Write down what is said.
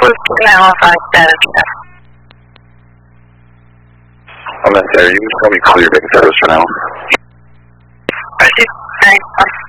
Now 5 status check. I'm not there. You can just tell me call your big service for now.